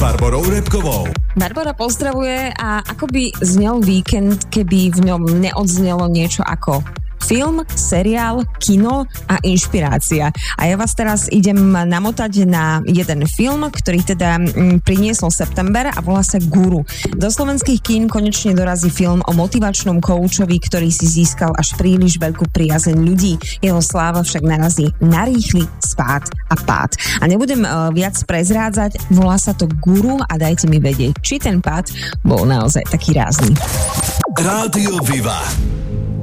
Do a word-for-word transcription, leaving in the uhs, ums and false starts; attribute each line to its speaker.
Speaker 1: Barborou Repkovou.
Speaker 2: Barbora pozdravuje a ako by znel víkend, keby v ňom neodznelo niečo ako film, seriál, kino a inšpirácia. A ja vás teraz idem namotať na jeden film, ktorý teda mm, priniesol september a volá sa Guru. Do slovenských kín konečne dorazí film o motivačnom koučovi, ktorý si získal až príliš veľkú priazeň ľudí. Jeho sláva však narazí na rýchly spád a pád. A nebudem uh, viac prezrádzať, volá sa to Guru a dajte mi vedieť, či ten pád bol naozaj taký rázny.
Speaker 1: Rádio Viva.